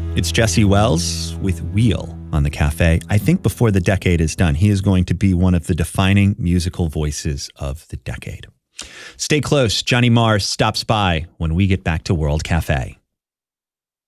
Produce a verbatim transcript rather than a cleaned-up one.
It's Jesse Wells with Wheel on the Cafe. I think before the decade is done, he is going to be one of the defining musical voices of the decade. Stay close. Johnny Marr stops by when we get back to World Cafe.